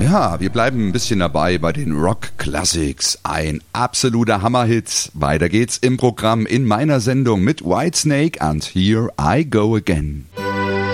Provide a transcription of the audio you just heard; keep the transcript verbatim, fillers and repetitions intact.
Ja, wir bleiben ein bisschen dabei bei den Rock Classics. Ein absoluter Hammerhit. Weiter geht's im Programm in meiner Sendung mit Whitesnake und Here I Go Again.